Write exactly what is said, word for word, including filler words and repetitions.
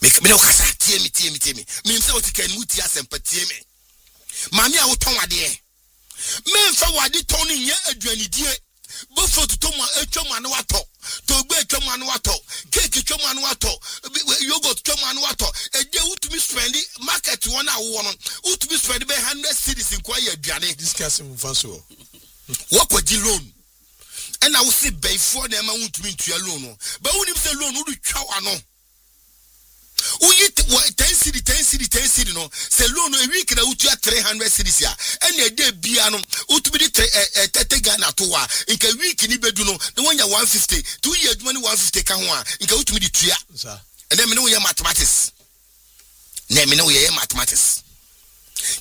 Make me no kasa tie me tie me tie me. Me say what can muti asem tie me. Mami a wo ton ade e. Me mfa wade ton ni nya aduani die. Bofo to tomu atwam ane wato. Togbe atwam ane wato. Cake atwam ane wato. Yogurt atwam ane wato. E dey utumi spend market one a wo no. Utumi spend be one hundred cedis in kwa ya aduane. Discussing mfaso. What would you loan? And I will say before them I want to meet you alone. But when you say loan, who do chow ano? Who eat ten city, ten city, ten city no? Say loan a week na utu three hundred cities ya. And a day biano utu be thirty Ghana to wa. In a week ni beduno, the one ya one fifty, two years money one fifty kanwa. In ka utu be the tria. And then me know your mathematics. Then me know your mathematics.